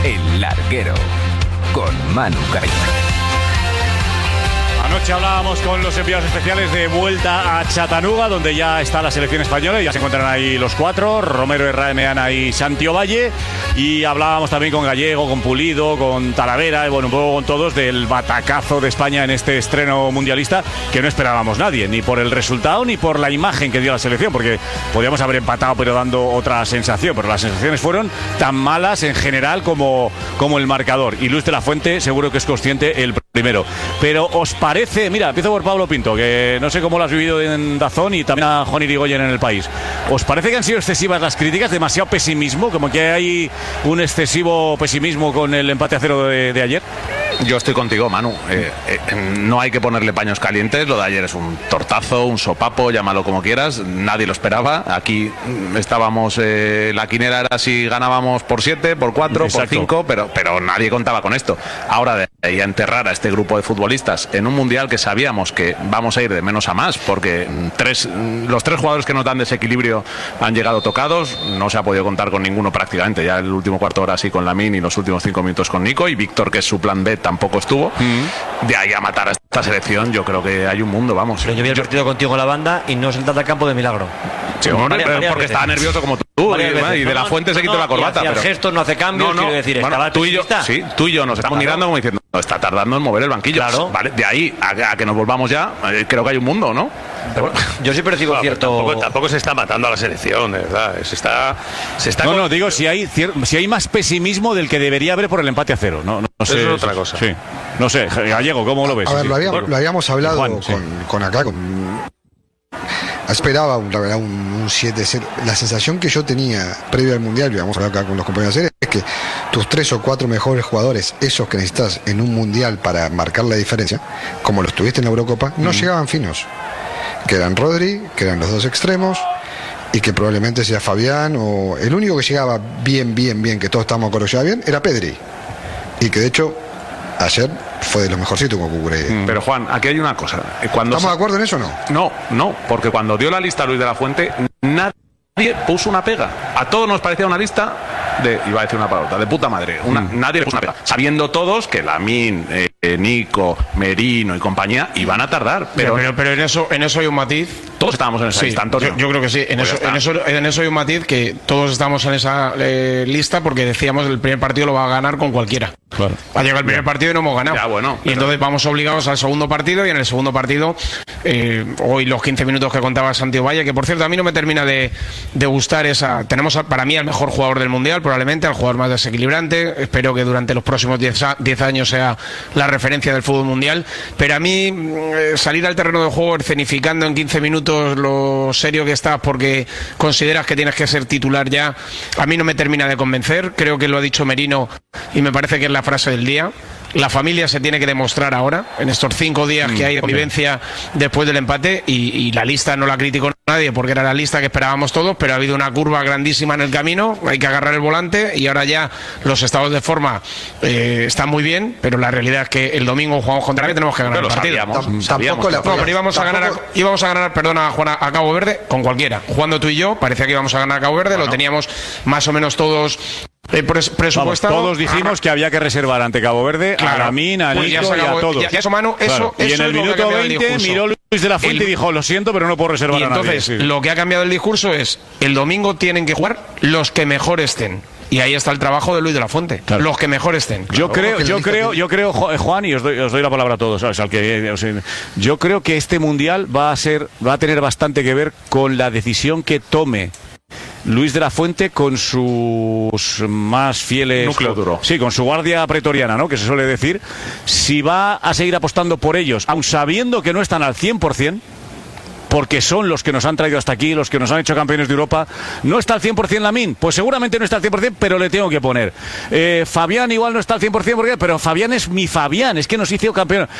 El Larguero, con Manu Cañón. Anoche hablábamos con los enviados especiales de vuelta a Chattanooga, donde ya está la selección española, y ya se encuentran ahí los cuatro, Romero, Herrera, Meana y Santi Ovalle, y hablábamos también con Gallego, con Pulido, con Talavera, y bueno, un poco con todos del batacazo de España en este estreno mundialista, que no esperábamos nadie, ni por el resultado ni por la imagen que dio la selección, porque podíamos haber empatado pero dando otra sensación, pero las sensaciones fueron tan malas en general como el marcador, y Luis de la Fuente seguro que es consciente el primero. Pero ¿os parece? Mira, empiezo por Pablo Pinto, que no sé cómo lo has vivido en Dazón, y también a Juan Irigoyen en El País. ¿Os parece que han sido excesivas las críticas? ¿Demasiado pesimismo? ¿Como que hay un excesivo pesimismo con el empate a 0 de ayer? Yo estoy contigo, Manu. No hay que ponerle paños calientes. Lo de ayer es un tortazo, un sopapo, llámalo como quieras. Nadie lo esperaba. Aquí estábamos, la quinera era si ganábamos por 7, por 4, por 5, pero nadie contaba con esto. Ahora de ahí a enterrar a este grupo de futbolistas en un mundial que sabíamos que vamos a ir de menos a más, porque los tres jugadores que nos dan desequilibrio han llegado tocados. No se ha podido contar con ninguno prácticamente. Ya el último cuarto de hora sí con Lamine y los últimos 5 minutos con Nico, y Víctor, que es su plan B, tampoco estuvo. De ahí a matar a esta selección, yo creo que hay un mundo, vamos. Pero yo vi el partido contigo en la banda y no sentaste al campo de milagro. Sí, hombre, porque estaba nervioso como tú, y de la Fuente se quitó la corbata. El gesto no hace cambios, quiero decir, bueno, estaba tú y yo nos estamos mirando como diciendo, no, está tardando en mover el banquillo. Claro. Vale, de ahí a que nos volvamos ya, creo que hay un mundo, ¿no? Pero yo sí percibo cierto. Tampoco se está matando a la selección, de verdad. Se está No, digo, si hay más pesimismo del que debería haber por el empate a 0. No sé. Eso es otra cosa. Sí. No sé, Gallego, ¿cómo lo ves? A ver, lo habíamos hablado Juan, con acá. Esperaba, la verdad, un 7-0. La sensación que yo tenía previo al Mundial, y vamos a hablar acá con los compañeros de serie, es que tus 3 o 4 mejores jugadores, esos que necesitas en un Mundial para marcar la diferencia, como los tuviste en la Eurocopa, no llegaban finos. Que eran Rodri, que eran los dos extremos, y que probablemente sea Fabián, o el único que llegaba bien, que todos estábamos con lo que llegaba bien, era Pedri. Y que de hecho ayer fue de los mejorcitos con Cucurella. Pero Juan, aquí hay una cosa. ¿Estamos de acuerdo en eso o no? No, porque cuando dio la lista Luis de la Fuente, nadie puso una pega. A todos nos parecía una lista iba a decir una palabra, de puta madre. Nadie le puso una pega. Sabiendo todos que Lamine, Nico, Merino y compañía iban a tardar. Pero en eso hay un matiz. Todos estábamos en esa lista, Antonio. Yo creo que sí. En eso hay un matiz, que todos estamos en esa lista porque decíamos el primer partido lo va a ganar con cualquiera. Claro. Ha llegado el primer partido y no hemos ganado. Ya, bueno, y entonces vamos obligados al segundo partido, y en el segundo partido, hoy los 15 minutos que contaba Santi Ovalle, que por cierto a mí no me termina de gustar esa. Tenemos para mí al mejor jugador del Mundial, probablemente, al jugador más desequilibrante. Espero que durante los próximos 10 años sea la referencia del fútbol mundial. Pero a mí salir al terreno de juego escenificando en 15 minutos lo serio que estás porque consideras que tienes que ser titular ya, a mí no me termina de convencer. Creo que lo ha dicho Merino y me parece que es la frase del día. La familia se tiene que demostrar ahora, en estos 5 días que hay de convivencia después del empate, y la lista no la criticó nadie porque era la lista que esperábamos todos, pero ha habido una curva grandísima en el camino, hay que agarrar el volante, y ahora ya los estados de forma están muy bien, pero la realidad es que el domingo jugamos contra que tenemos que ganar el partido. Pero íbamos a ganar, perdona Juan, a Cabo Verde con cualquiera. Jugando tú y yo, parecía que íbamos a ganar a Cabo Verde, lo teníamos más o menos todos presupuestado. Todos dijimos que había que reservar ante Cabo Verde a Lamine, a Nico y a todos. Y en el minuto 20 miró Luis de la Fuente y dijo, lo siento, pero no puedo reservar a nadie. Entonces, lo que ha cambiado el discurso es, el domingo tienen que jugar los que mejor estén. Y ahí está el trabajo de Luis de la Fuente. Claro. Los que mejor estén. Yo creo, Juan, y os doy la palabra a todos, ¿sabes? Yo creo que este Mundial va a tener bastante que ver con la decisión que tome Luis de la Fuente con sus más fieles... Núcleo duro. Sí, con su guardia pretoriana, ¿no? Que se suele decir. Si va a seguir apostando por ellos, aun sabiendo que no están al 100%, porque son los que nos han traído hasta aquí, los que nos han hecho campeones de Europa. ¿No está al 100% Lamine? Pues seguramente no está al 100%, pero le tengo que poner. Fabián igual no está al 100%, pero Fabián es mi Fabián, es que nos hizo campeón.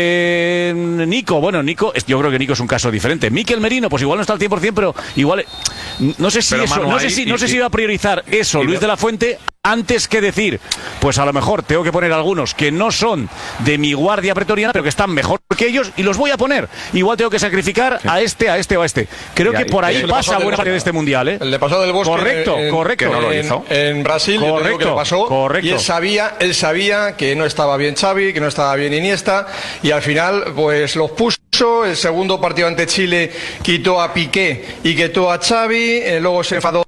Nico, yo creo que Nico es un caso diferente. Mikel Merino, pues igual no está al 100%, pero igual... No sé si va a priorizar eso Luis de la Fuente antes que decir, pues a lo mejor tengo que poner algunos que no son de mi guardia pretoriana, pero que están mejor que ellos, y los voy a poner. Igual tengo que sacrificar a este o a este. Creo que por ahí pasa buena parte de este mundial, ¿eh? El de pasado del Bosque. Correcto. Que no lo hizo. En Brasil, correcto, que lo pasó. Correcto. Y él sabía que no estaba bien Xavi, que no estaba bien Iniesta, y al final, pues los puso. El segundo partido ante Chile quitó a Piqué y quitó a Xavi, luego se enfadó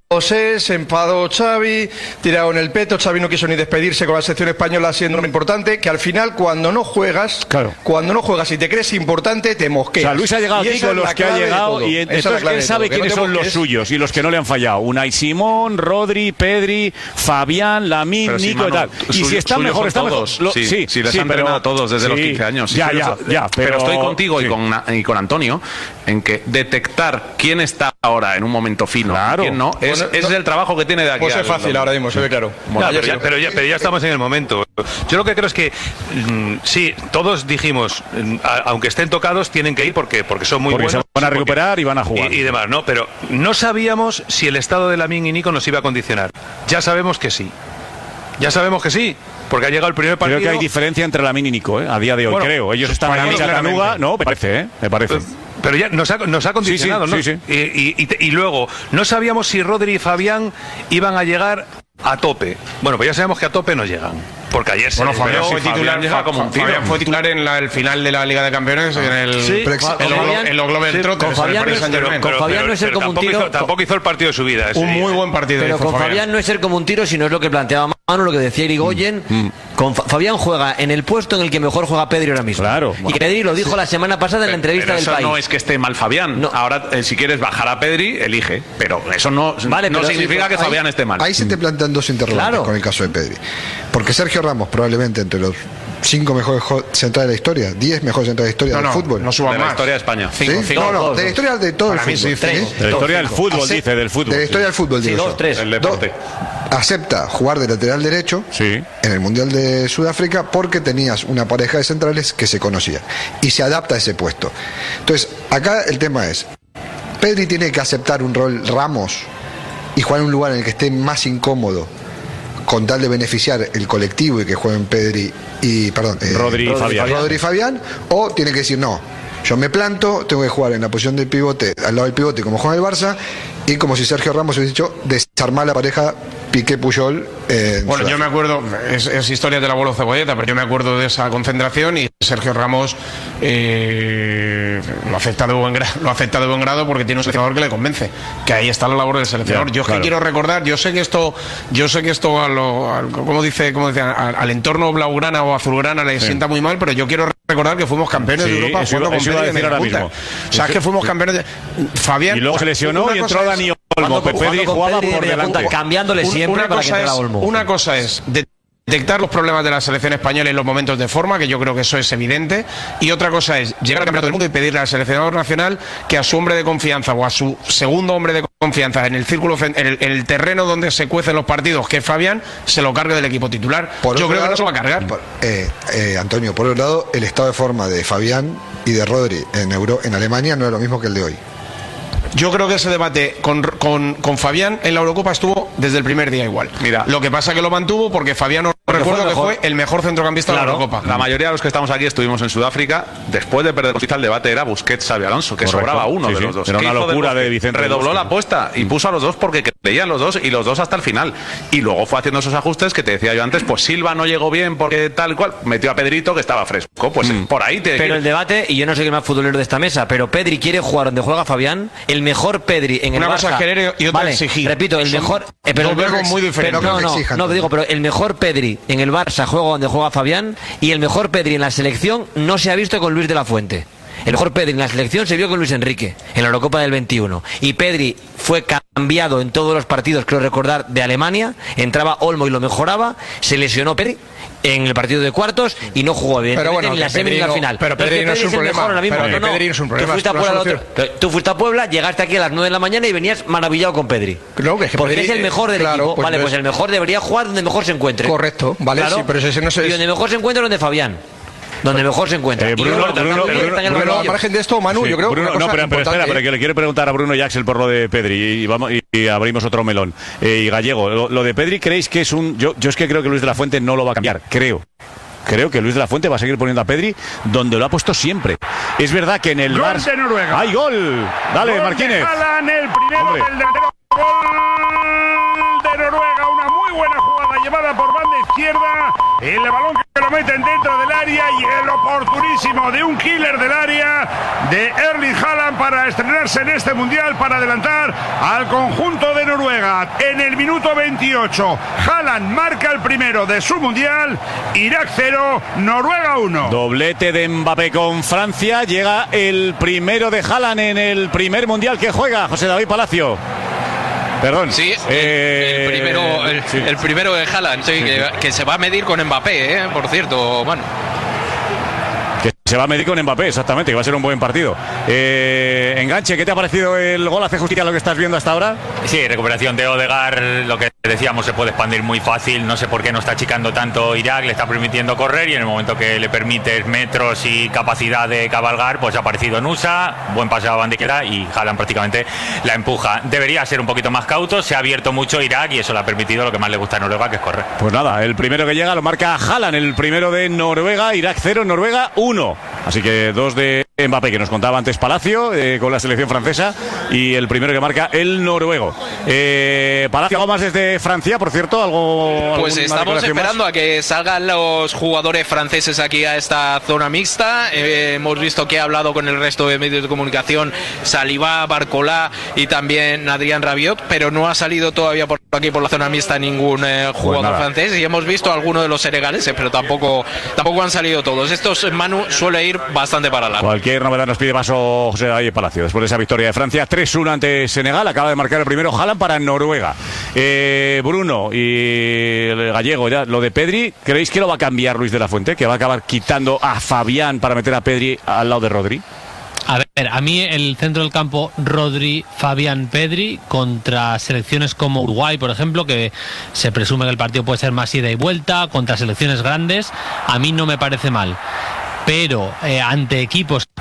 Xavi, tiraron el peto, Xavi no quiso ni despedirse con la selección española, siendo muy importante, que al final cuando no juegas y te crees importante, te mosqueas. O sea, Luis ha llegado aquí con los que ha llegado y entonces él sabe quiénes son los suyos y los que no le han fallado. Unai Simón, Rodri, Pedri, Fabián, Lamine, Nico y tal. Y si están mejor, están mejor. Sí, les han entrenado a todos desde los 15 años. Pero estoy contigo y con Antonio en que detectar quién está ahora en un momento fino y quién no es el trabajo que tiene de aquí. Pues es fácil ahora mismo, se ve claro. Pero ya estamos en el momento. Yo lo que creo es que sí, todos dijimos, aunque estén tocados, tienen que ir porque son muy buenos. Se van a recuperar y van a jugar. Y demás, ¿no? Pero no sabíamos si el estado de Lamine y Nico nos iba a condicionar. Ya sabemos que sí. Porque ha llegado el primer partido. Creo que hay diferencia entre Lamine y Nico, a día de hoy, creo. Ellos están en Chattanooga, me parece. Pero ya nos ha condicionado, ¿no? Sí. Y luego, no sabíamos si Rodri y Fabián iban a llegar a tope. Bueno, pues ya sabemos que a tope no llegan. Porque ayer Fabián fue titular en el final de la Liga de Campeones en los Globetrotters. Con Fabián no es ser como un tiro. Tampoco hizo el partido de su vida. Un muy buen partido. Pero con Fabián no es ser como un tiro, sino es lo que planteaba Manu, lo que decía Irigoyen. Con Fabián juega en el puesto en el que mejor juega Pedri ahora mismo. Claro. Y Pedri lo dijo la semana pasada en la entrevista del País. No es que esté mal Fabián. Ahora, si quieres bajar a Pedri, elige. Pero eso no significa que Fabián esté mal. Ahí se te plantean dos interrogantes con el caso de Pedri. Porque Sergio Ramos, probablemente entre los 5 mejores centrales de la historia, 10 mejores centrales de la historia del fútbol. No suban más. De la historia de España. De la historia de todo el fútbol. De la historia del fútbol, dice, del fútbol. De la historia del fútbol, digo. 2, 3. El deporte. Acepta jugar de lateral derecho en el Mundial de Sudáfrica porque tenías una pareja de centrales que se conocía. Y se adapta a ese puesto. Entonces, acá el tema es, Pedri tiene que aceptar un rol Ramos y jugar en un lugar en el que esté más incómodo con tal de beneficiar el colectivo y que jueguen Rodri y Fabián, o tiene que decir no, yo me planto, tengo que jugar en la posición del pivote, al lado del pivote como juega el Barça, y como si Sergio Ramos hubiese dicho, desarmar la pareja Piqué-Puyol. Bueno, yo me acuerdo, es historia del abuelo Cebolleta, pero yo me acuerdo de esa concentración y Sergio Ramos lo acepta de buen grado porque tiene un seleccionador que le convence, que ahí está la labor del seleccionador. Yo es que quiero recordar, yo sé que esto al entorno blaugrana o azulgrana le sienta muy mal, pero yo quiero recordar que fuimos campeones de Europa jugando con Pedri ahora mismo. O sea, es que fuimos campeones de Fabián. Y luego se lesionó y entró Dani Olmo. Pedri jugaba por delante, cambiándole siempre para que entrara Olmo. Una cosa es detectar los problemas de la selección española en los momentos de forma, que yo creo que eso es evidente, y otra cosa es llegar al Campeonato del Mundo y pedirle al seleccionador nacional que a su hombre de confianza o a su segundo hombre de confianza en el círculo, en el terreno donde se cuecen los partidos, que es Fabián, se lo cargue del equipo titular. Yo creo que no se va a cargar. Antonio, por otro lado, el estado de forma de Fabián y de Rodri en Alemania no es lo mismo que el de hoy. Yo creo que ese debate con Fabián en la Eurocopa estuvo desde el primer día igual. Mira, lo que pasa es que lo mantuvo porque Fabián, recuerdo que fue el mejor centrocampista de la Eurocopa. La mayoría de los que estamos aquí estuvimos en Sudáfrica. Después de perder el debate era Busquets, Xavi Alonso, que sobraba uno de los dos. Era una locura de Vicente. Redobló la apuesta y puso a los dos porque creían los dos y los dos hasta el final. Y luego fue haciendo esos ajustes que te decía yo antes. Pues Silva no llegó bien porque tal cual. Metió a Pedrito que estaba fresco. Pues por ahí te. Pero el debate, y yo no soy el más futbolero de esta mesa, pero Pedri quiere jugar donde juega Fabián. El mejor Pedri en el Barça. Una cosa es querer y otra exigir. Repito, el mejor. Pero muy diferente. Pero el mejor Pedri en el Barça juega donde juega Fabián, y el mejor Pedri en la selección no se ha visto con Luis de la Fuente. El mejor Pedri en la selección se vio con Luis Enrique en la Eurocopa del 21. Y Pedri fue cambiado en todos los partidos, creo recordar, de Alemania. Entraba Olmo y lo mejoraba. Se lesionó Pedri en el partido de cuartos y no jugó bien en la semi ni la final. Pero Pedri no es un problema. Pedri no es un problema. Tú fuiste a Puebla, llegaste aquí a las 9 de la mañana y venías maravillado con Pedri. Porque es el mejor del equipo. Pues el mejor debería jugar donde mejor se encuentre. Correcto, vale, sí, pero ese no sé. Y donde mejor se encuentra es donde Fabián. donde mejor se encuentra. Bruno, al margen de esto, Manu, yo creo que Bruno, pero espera, pero que le quiero preguntar a Bruno y Axel por lo de Pedri y abrimos otro melón. Y Gallego, lo de Pedri, ¿creéis que es un...? Yo es que creo que Luis de la Fuente no lo va a cambiar, creo que Luis de la Fuente va a seguir poniendo a Pedri donde lo ha puesto siempre. Es verdad que en el Barça de Noruega. ¡Hay gol! Dale, gol Martínez. Haaland, el primero del delantero. Gol de Noruega, una muy buena jugada llevada por banda izquierda. El balón que lo meten dentro del área y el oportunísimo de un killer del área de Erling Haaland para estrenarse en este mundial, para adelantar al conjunto de Noruega. En el minuto 28, Haaland marca el primero de su mundial. Irak 0, Noruega 1. Doblete de Mbappé con Francia. Llega el primero de Haaland en el primer mundial que juega. José David Palacio. Perdón. Sí, el primero de Haaland, sí, que se va a medir con Mbappé, por cierto, Manu. Que se va a medir con Mbappé, exactamente, que va a ser un buen partido. Enganche, ¿qué te ha parecido el gol? ¿Hace justicia a lo que estás viendo hasta ahora? Sí, recuperación de Odegaard, lo que decíamos, se puede expandir muy fácil. No sé por qué no está achicando tanto Irak, le está permitiendo correr, y en el momento que le permites metros y capacidad de cabalgar, pues ha aparecido Nusa, buen pase a bandera y Haaland prácticamente la empuja. Debería ser un poquito más cauto, se ha abierto mucho Irak y eso le ha permitido lo que más le gusta a Noruega, que es correr. Pues nada, el primero que llega lo marca Haaland, el primero de Noruega. Irak 0, Noruega 1. Así que 2 de Mbappé, que nos contaba antes Palacio, con la selección francesa, y el primero que marca el noruego. Palacio, ¿algo más desde Francia, por cierto? Pues estamos esperando a que salgan los jugadores franceses aquí a esta zona mixta. Hemos visto que ha hablado con el resto de medios de comunicación Saliba, Barcola y también Adrien Rabiot, pero no ha salido todavía por aquí, por la zona mixta, ningún jugador francés, y hemos visto algunos de los senegaleses, pero tampoco han salido todos. Estos, Manu, suele ir bastante para largo. Cualquier novedad nos pide paso José David Palacio. Después de esa victoria de Francia 3-1 ante Senegal, acaba de marcar el primero Haaland para Noruega. Bruno y el Gallego, ya lo de Pedri, ¿creéis que lo va a cambiar Luis de la Fuente? ¿Que va a acabar quitando a Fabián para meter a Pedri al lado de Rodri? A ver, a mí el centro del campo Rodri, Fabián, Pedri contra selecciones como Uruguay, por ejemplo, que se presume que el partido puede ser más ida y vuelta, contra selecciones grandes, a mí no me parece mal. Pero ante equipos